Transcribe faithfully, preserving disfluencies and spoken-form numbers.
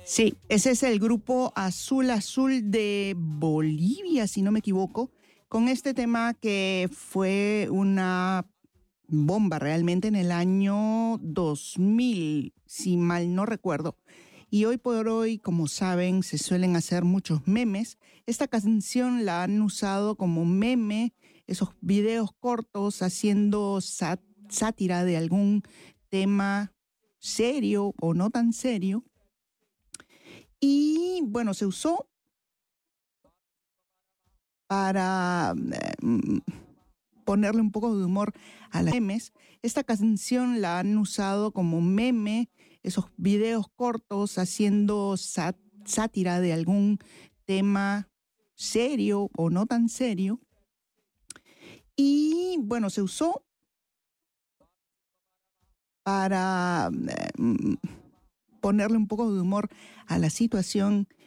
Sí, ese es el grupo Azul Azul de Bolivia, si no me equivoco, con este tema que fue una bomba realmente en el año dos mil, si mal no recuerdo. Y hoy por hoy, como saben, se suelen hacer muchos memes. Esta canción la han usado como meme, esos videos cortos haciendo sat- sátira de algún tema serio o no tan serio. Y bueno, se usó para eh, mm, ponerle un poco de humor a las memes. Esta canción la han usado como meme, esos videos cortos haciendo sat- sátira de algún tema serio o no tan serio. Y bueno, se usó para eh, mm, ponerle un poco de humor a la situación